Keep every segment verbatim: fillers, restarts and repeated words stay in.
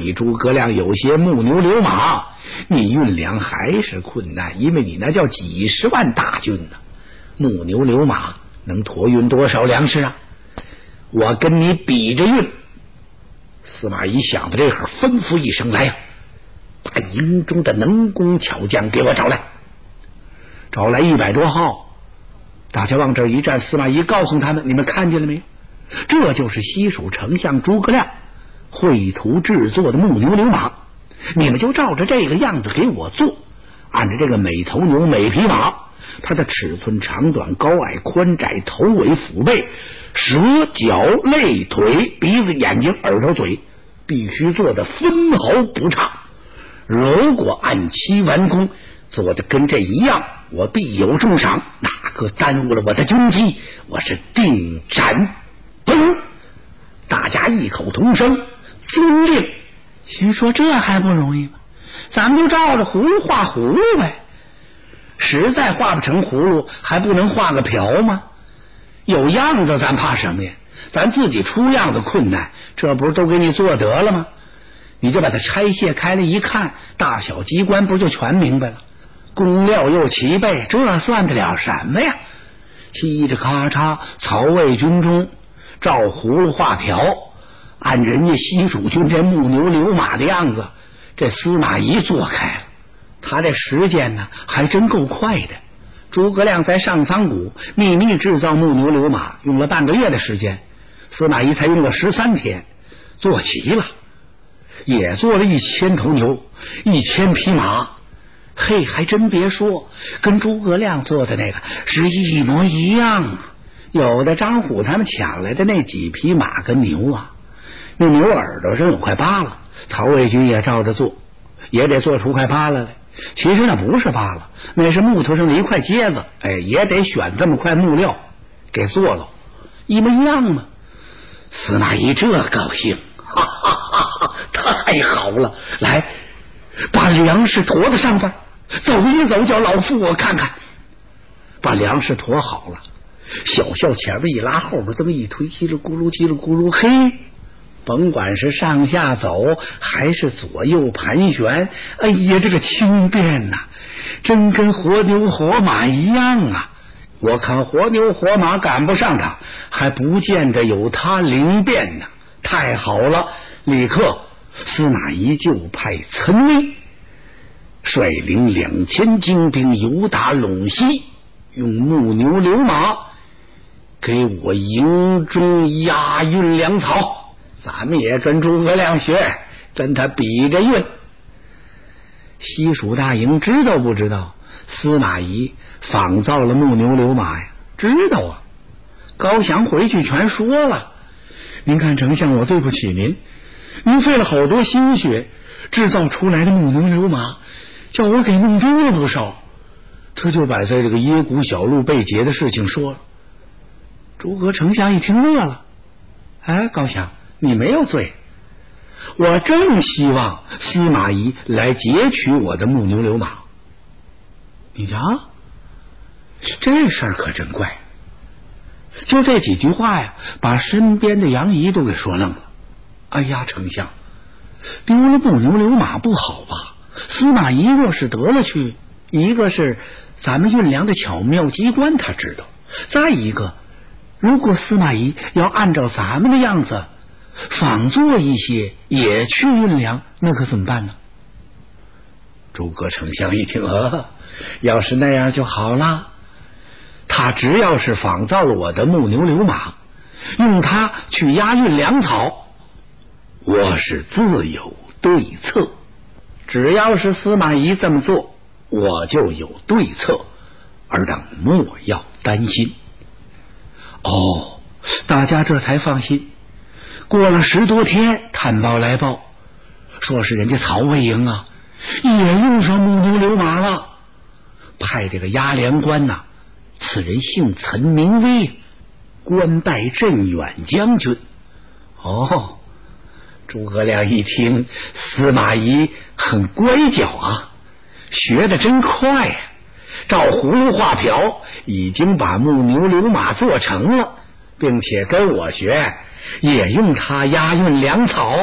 你诸葛亮有些木牛流马，你运粮还是困难，因为你那叫几十万大军呢、啊。木牛流马能驮运多少粮食啊？我跟你比着运。司马懿想到这会儿，吩咐一声：“来呀，把营中的能工巧匠给我找来。”找来一百多号，大家往这一站，司马懿告诉他们：“你们看见了没有？这就是西蜀丞相诸葛亮绘图制作的木牛流马，你们就照着这个样子给我做，按照这个每头牛每匹马，它的尺寸长短高矮宽窄头尾腹背舌脚肋腿鼻子眼睛耳朵嘴必须做的分毫不差，如果按期完工，做的跟这一样，我必有重赏，哪个耽误了我的军机，我是定斩不容。”大家异口同声遵令。心说这还不容易吗？咱们就照着葫芦画葫芦呗，实在画不成葫芦，还不能画个瓢吗？有样子咱怕什么呀？咱自己出样子困难，这不是都给你做得了吗？你就把它拆卸开了一看，大小机关不就全明白了？工料又齐备，这算得了什么呀？嘁着咔嚓，曹魏军中照葫芦画瓢，按人家西蜀军这木牛流马的样子，这司马懿做开了。他这时间呢还真够快的。诸葛亮在上仓谷秘密制造木牛流马，用了半个月的时间，司马懿才用了十三天做齐了，也做了一千头牛，一千匹马。嘿，还真别说，跟诸葛亮做的那个是一模一样啊。有的张虎他们抢来的那几匹马跟牛啊，那牛耳朵上有块疤了，曹魏军也照着做，也得做出块疤了来。其实那不是疤了，那是木头上的一块疖子，哎，也得选这么块木料给做了，一模一样嘛。司马懿这高兴，哈哈哈哈，太好了！来，把粮食驮到上边，走一走，叫老夫我看看。把粮食驮好了，小校前面一拉，后边这么一推，叽里咕噜叽里咕噜，嘿，甭管是上下走还是左右盘旋，哎呀，这个轻便呐、啊，真跟活牛活马一样啊！我看活牛活马赶不上他，还不见得有他灵便呢。太好了！立刻司马懿就派岑威率领两千精兵游达陇西，用木牛流马给我营中押运粮草。咱们也跟诸葛亮学，跟他比着运。西蜀大营知道不知道司马懿仿造了木牛流马呀？知道啊，高翔回去全说了。您看丞相，我对不起您，您费了好多心血制造出来的木牛流马，叫我给弄丢了不少。他就把在这个耶谷小路被劫的事情说了。诸葛丞相一听乐了，哎，高翔，你没有罪，我正希望司马懿来劫取我的木牛流马。你瞧，这事儿可真怪。就这几句话呀，把身边的杨仪都给说愣了。哎呀，丞相，丢了木牛流马不好吧？司马懿若是得了去，一个是咱们运粮的巧妙机关他知道，再一个，如果司马懿要按照咱们的样子仿做一些也去运粮，那可怎么办呢？诸葛丞相一听，呃，要是那样就好了。他只要是仿造了我的木牛流马，用它去押运粮草，我是自有对策。只要是司马懿这么做，我就有对策，尔等莫要担心。哦，大家这才放心。过了十多天，探报来报，说是人家曹魏营啊也用上木牛流马了，派这个押粮官呐、啊，此人姓岑，名威，官拜镇远将军。哦，诸葛亮一听，司马懿很乖巧啊，学得真快呀、啊！照葫芦画瓢，已经把木牛流马做成了，并且跟我学，也用它押运粮草。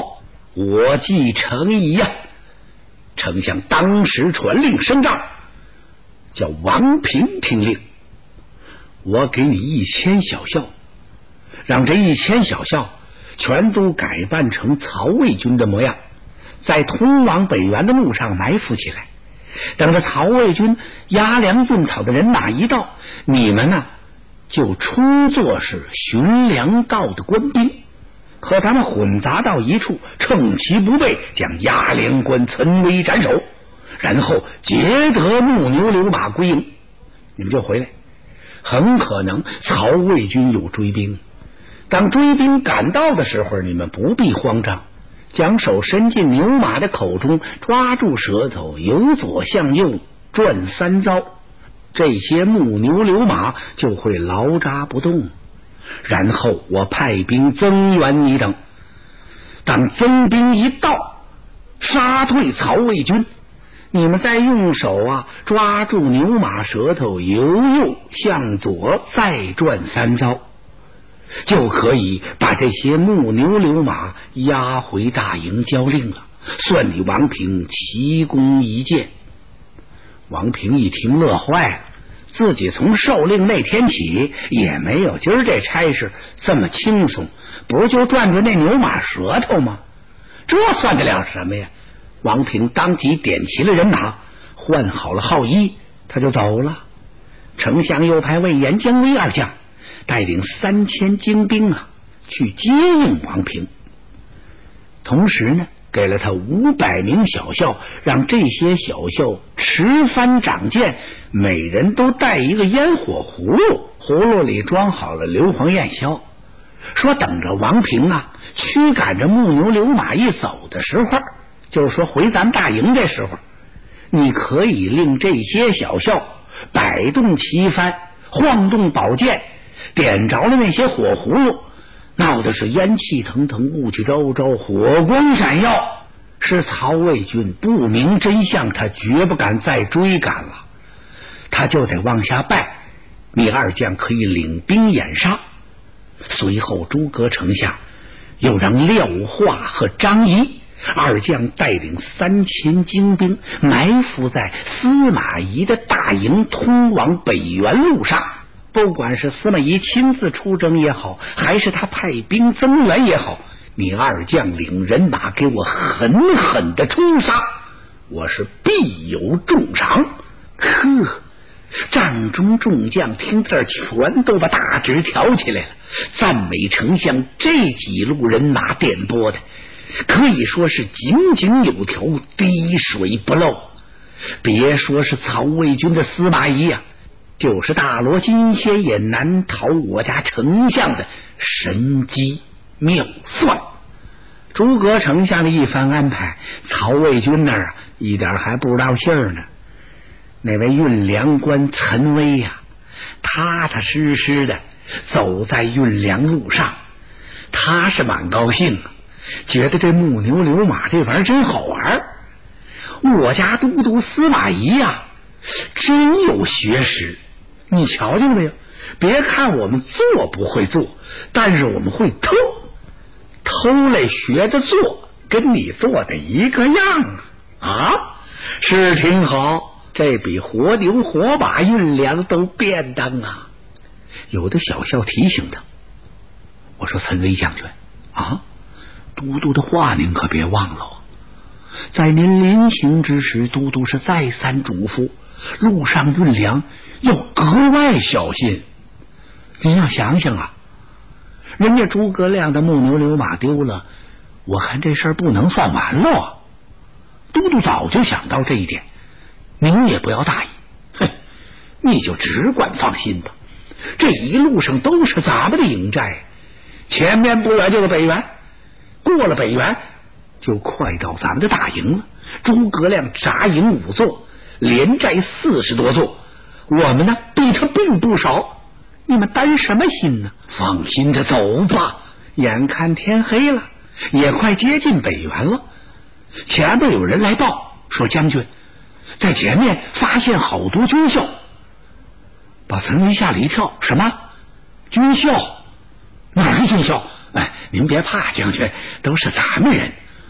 我既诚意呀！丞相当时传令升帐，叫王平听令。我给你一千小校，让这一千小校全都改扮成曹魏军的模样，在通往北原的路上埋伏起来。等着曹魏军押粮运草的人马一到，你们呢就充作是巡粮道的官兵，和他们混杂到一处，趁其不备，将押粮官岑威斩首，然后劫得木牛流马归营。你们就回来，很可能曹魏军有追兵，当追兵赶到的时候，你们不必慌张，将手伸进牛马的口中，抓住舌头，由左向右转三遭，这些木牛流马就会劳扎不动。然后我派兵增援你等，当增兵一到，杀退曹魏军，你们再用手啊抓住牛马舌头，由右向左再转三遭，就可以把这些木牛流马押回大营交令了，算你王平奇功一件。王平一听乐坏了，自己从受令那天起也没有今儿这差事这么轻松，不就转着那牛马舌头吗？这算得了什么呀？王平当即点齐了人马，换好了号衣，他就走了。丞相又派魏延、姜维二将带领三千精兵啊去接应王平，同时呢给了他五百名小校，让这些小校持幡掌剑，每人都带一个烟火葫芦，葫芦里装好了硫磺焰硝，说等着王平啊驱赶着木牛流马一走的时候，就是说回咱大营这时候，你可以令这些小校摆动旗幡，晃动宝剑，点着了那些火葫芦，闹的是烟气腾腾，雾气昭昭，火光闪耀。是曹魏军不明真相，他绝不敢再追赶了，他就得往下拜，你二将可以领兵掩杀。随后诸葛丞相又让廖化和张仪二将带领三千精兵埋伏在司马懿的大营通往北原路上，不管是司马懿亲自出征也好，还是他派兵增援也好，你二将领人马给我狠狠的冲杀，我是必有重赏。呵，帐中众将听这全都把大指挑起来了，赞美丞相这几路人马点拨的可以说是井井有条，滴水不漏。别说是曹魏军的司马懿呀、啊，就是大罗金仙也难逃我家丞相的神机妙算。诸葛丞相的一番安排，曹魏军那儿啊一点还不知道信儿呢。那位运粮官岑威呀、啊，踏踏实实的走在运粮路上，他是蛮高兴啊，觉得这木牛流马这玩意儿真好玩。我家都督司马懿呀、啊，真有学识。你瞧见没有？别看我们做不会做，但是我们会偷，偷来学着做，跟你做的一个样啊！啊，是挺好，这比活牛活马运粮都便当啊！有的小校提醒他，我说岑威将军啊，都督的话您可别忘了，在您临行之时，都督是再三嘱咐，路上运粮要格外小心。您要想想啊，人家诸葛亮的木牛流马丢了，我看这事儿不能算完了啊。都督早就想到这一点，您也不要大意，哼，你就只管放心吧。这一路上都是咱们的营寨，前面不远就是北原，过了北原就快到咱们的大营了。诸葛亮扎营五座，连寨四十多座，我们呢比他并不少，你们担什么心呢？放心的走吧，眼看天黑了，也快接近北原了。前面有人来报说，将军在前面发现好多军校，把岑威吓了一跳。什么军校？哪儿的军校？哎，您别怕，将军，都是咱们人。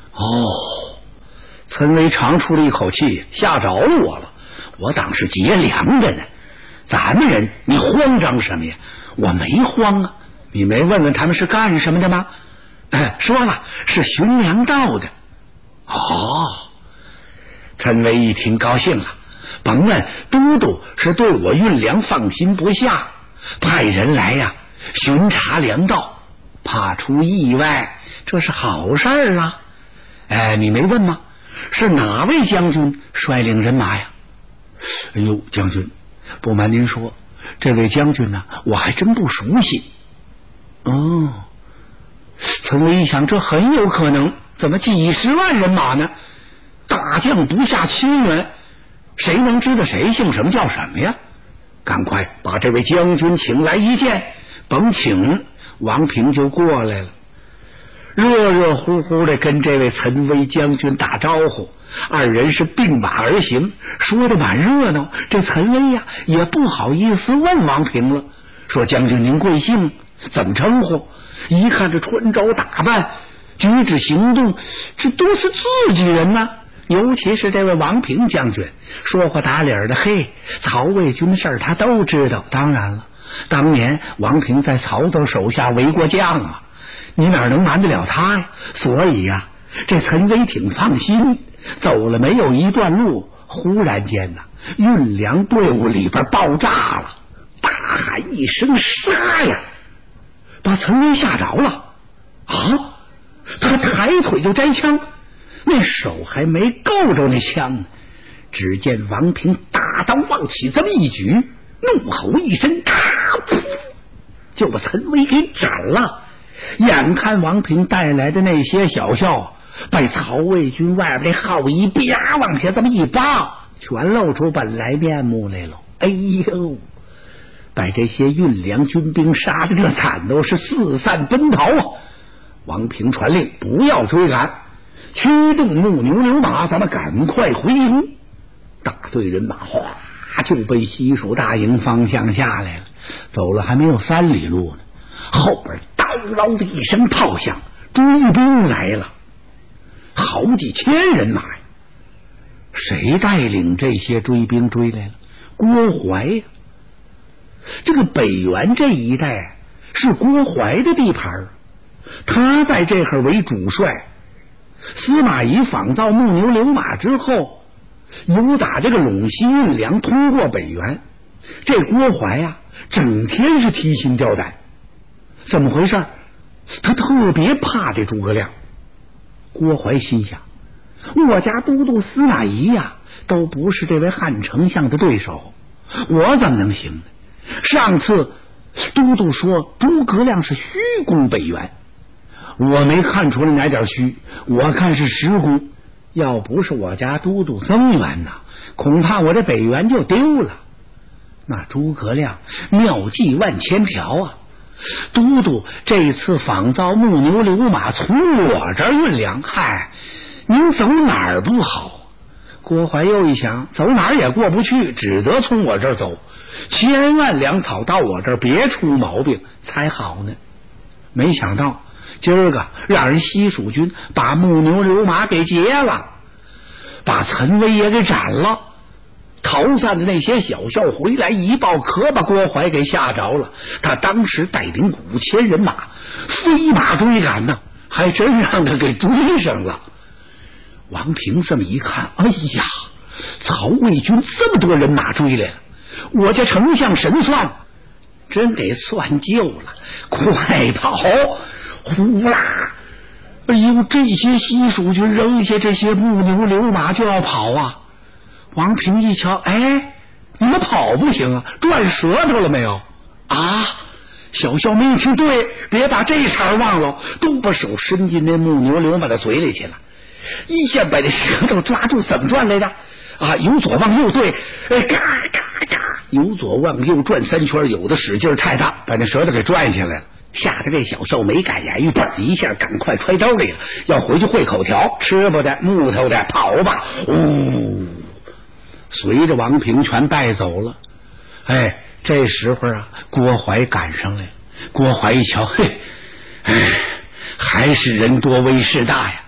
哦，陈维长出了一口气，吓着了我了。我当是劫粮的呢。咱们人，你慌张什么呀？我没慌啊。你没问问他们是干什么的吗？哎，说了，是巡粮道的。哦，陈维一听高兴了，甭问，都督是对我运粮放心不下，派人来呀巡查粮道，怕出意外，这是好事儿啊。哎，你没问吗？是哪位将军率领人马呀？哎呦，将军，不瞒您说，这位将军呢，我还真不熟悉。哦，陈维一想，这很有可能，怎么几十万人马呢？大将不下亲缘，谁能知道谁姓什么叫什么呀？赶快把这位将军请来一见。甭请，王平就过来了，热热乎乎的跟这位陈威将军打招呼。二人是并马而行，说的蛮热闹。这陈威呀也不好意思问王平了，说将军您贵姓，怎么称呼？一看这穿着打扮，举止行动，这都是自己人呢。尤其是这位王平将军，说话打脸的，嘿，曹魏军事他都知道。当然了，当年王平在曹操手下为过将啊，你哪能瞒得了他呀？所以呀、啊，这陈威挺放心。走了没有一段路，忽然间呐，运粮队伍里边爆炸了，大喊一声杀呀，把陈威吓着了。啊，他抬腿就摘枪，那手还没够着那枪呢，只见王平大刀往起这么一举，怒吼一声，咔，噗，就把陈威给斩了。眼看王平带来的那些小校被曹魏军外边那号一啪往下这么一扒，全露出本来面目来了。哎呦，把这些运粮军兵杀的这惨，都是四散奔逃啊！王平传令，不要追赶，驱动木牛流马，咱们赶快回营。大队人马哗就被西蜀大营方向下来了，走了还没有三里路呢，后边叨叨的一声炮响，追兵来了，好几千人马呀！谁带领这些追兵追来了？郭淮呀！这个北原这一带是郭淮的地盘，他在这儿为主帅。司马懿仿造木牛流马之后，由打这个陇西运粮通过北原，这郭淮呀，整天是提心吊胆。怎么回事？他特别怕这诸葛亮。郭淮心想，我家都督司马懿呀，都不是这位汉丞相的对手，我怎么能行呢？上次都督说诸葛亮是虚攻北原，我没看出来哪点虚，我看是实攻。要不是我家都督增援呐，恐怕我这北原就丢了。那诸葛亮妙计万千条啊！都督这次仿造木牛流马从我这儿运粮，嗨，您走哪儿不好？郭淮又一想，走哪儿也过不去，只得从我这儿走，千万粮草到我这儿别出毛病才好呢。没想到今儿个让人西蜀军把木牛流马给劫了，把陈威也给斩了。逃散的那些小校回来一报，可把郭淮给吓着了。他当时带领五千人马飞马追赶呢，还真让他给追上了。王平这么一看，哎呀，曹魏军这么多人马追来了，我这丞相神算真给算旧了，快跑！呼啦！哎呦，这些西蜀军扔下这些木牛流马就要跑啊！王平一瞧，哎，你们跑不行啊，转舌头了没有啊？小校们一听，对，别把这茬忘了，都把手伸进那木牛流马的嘴里去了，一下把这舌头抓住，怎么转来的啊？由左往右对，哎，嘎嘎嘎，由左往右转三圈，有的使劲太大，把那舌头给转下来了。吓得这小校没敢言语，嘣一下赶快揣兜里了，要回去会口条，吃不的木头的跑吧。呜，随着王平全带走了。哎，这时候啊，郭淮赶上来了。郭淮一瞧，嘿，哎，还是人多威势大呀！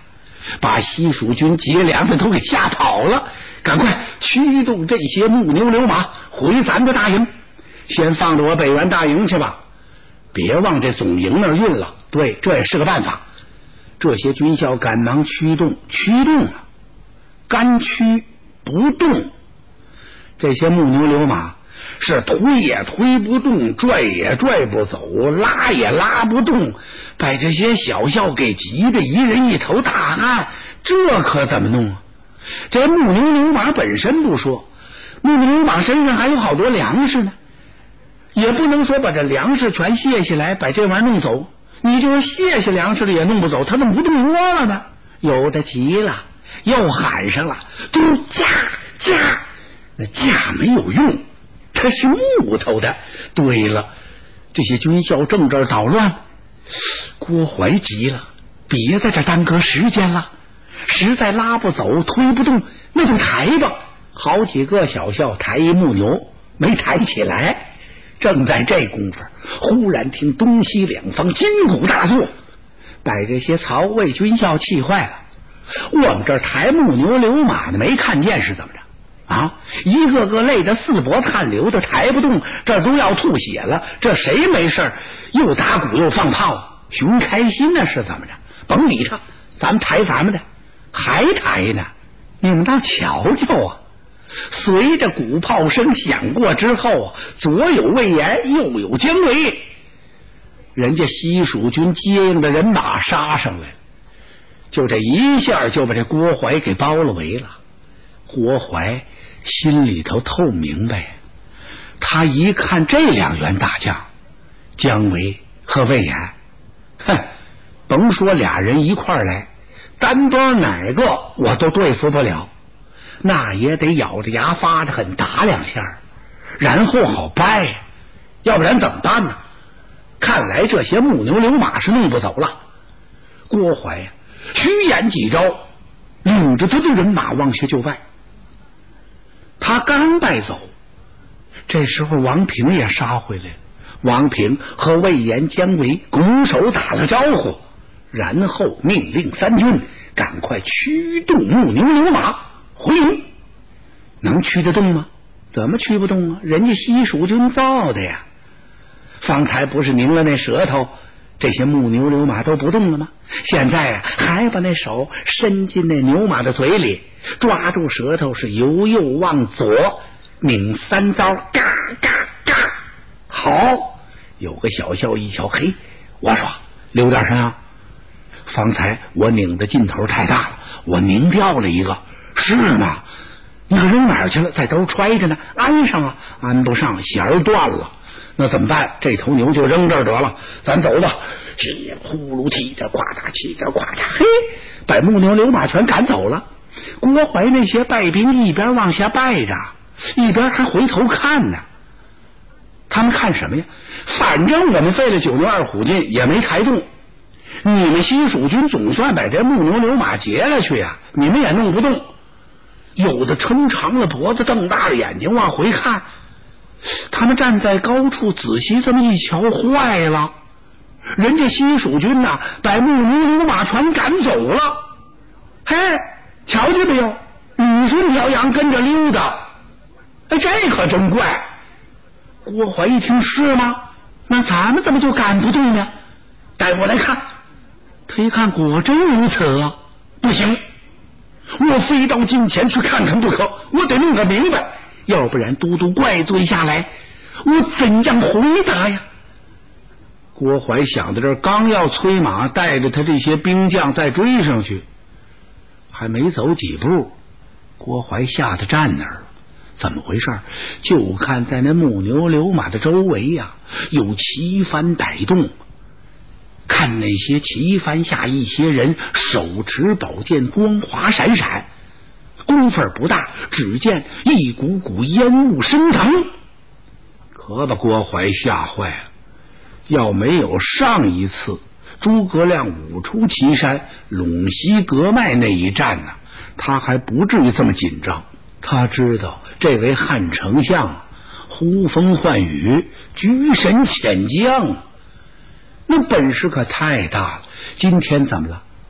把西蜀军劫粮的都给吓跑了。赶快驱动这些木牛流马回咱的大营，先放着我北原大营去吧，别往这总营那儿运了。对，这也是个办法。这些军校赶忙驱动，驱动了，干驱不动。这些木牛流马是推也推不动，拽也拽不走，拉也拉不动，把这些小校给急得一人一头大汗，这可怎么弄啊？这木牛流马本身不说，木牛流马身上还有好多粮食呢，也不能说把这粮食全卸下来把这玩意儿弄走，你就是卸下粮食了也弄不走，他怎么不动窝了呢？有的急了，又喊上了，都架架，那架没有用，它是木头的。对了，这些军校正这儿捣乱，郭淮急了，别在这耽搁时间了，实在拉不走推不动，那就抬吧。好几个小校抬一木牛没抬起来，正在这功夫，忽然听东西两方金鼓大作，把这些曹魏军校气坏了。我们这儿抬木牛流马的没看见是怎么着啊？一个个累得四脖汗流的，抬不动，这都要吐血了。这谁没事又打鼓又放炮，熊开心呢是怎么着？甭理他，咱们抬咱们的，还抬呢。你们倒瞧瞧啊！随着鼓炮声响过之后啊，左有魏延，右有姜维，人家西蜀军接应的人马杀上来了，就这一下就把这郭淮给包了围了。郭淮心里头透明白，他一看这两员大将姜维和魏延，哼，甭说俩人一块儿来，单端哪个我都对付不了，那也得咬着牙发着狠打两下，然后好掰，要不然怎么办呢？看来这些木牛流马是弄不走了。郭淮呀、啊，虚言几招，领着他的人马往下就败。他刚败走，这时候王平也杀回来了。王平和魏延、姜维拱手打了招呼，然后命令三军赶快驱动木牛流马回营。能驱得动吗？怎么驱不动啊？人家西蜀军造的呀！方才不是拧了那舌头，这些木牛流马都不动了吗？现在啊，还把那手伸进那牛马的嘴里，抓住舌头，是由右往左拧三遭，嘎嘎嘎。好，有个小校一瞧，嘿，我说留点神啊！方才我拧的劲头太大了，我拧掉了一个。是吗？你可扔哪儿去了？在兜揣着呢，安上啊！安不上，弦儿断了。那怎么办？这头牛就扔这儿得了，咱走吧。是呼噜气着，呱嗒气着，呱嗒，嘿，把木牛流马全赶走了。郭淮那些败兵一边往下败着，一边还回头看呢。他们看什么呀？反正我们费了九牛二虎劲也没抬动，你们西蜀军总算把这木牛流马劫了去呀、啊，你们也弄不动。有的撑长了脖子，瞪大了眼睛往回看。他们站在高处仔细这么一瞧，坏了，人家西蜀军呐、啊，把木牛流马全赶走了。嘿，瞧见没有？雨孙条羊跟着溜达。哎，这可真怪。郭淮一听，是吗？那咱们怎么就赶不动呢？带我来看。他一看，果真如此啊！不行，我非到近前去看看不可，我得弄个明白，要不然都督怪罪下来，我怎样回答呀？郭淮想到这儿，刚要催马带着他这些兵将再追上去，还没走几步，郭淮吓得站那儿了。怎么回事？就看在那木牛流马的周围呀、啊，有旗幡摆动，看那些旗幡下一些人手持宝剑，光华闪闪，功夫不大，只见一股股烟雾升腾，可把郭淮吓坏了。要没有上一次诸葛亮舞出祁山陇西割脉那一战呢、啊，他还不至于这么紧张。他知道这位汉丞相呼风唤雨，居神遣将，那本事可太大了。今天怎么了？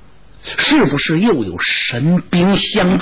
是不是又有神兵相